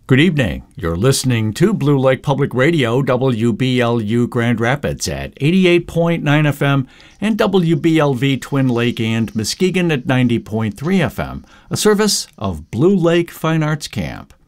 Good evening. You're listening to Blue Lake Public Radio, WBLU Grand Rapids at 88.9 FM and WBLV Twin Lake and Muskegon at 90.3 FM, a service of Blue Lake Fine Arts Camp.